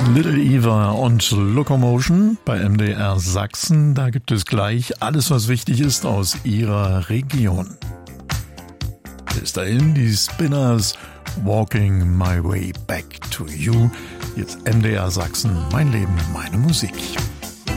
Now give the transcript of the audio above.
Little Eva und Locomotion bei MDR Sachsen. Da gibt es gleich alles, was wichtig ist aus ihrer Region. Bis dahin die Spinners, Walking My Way Back to You. Jetzt MDR Sachsen, mein Leben, meine Musik.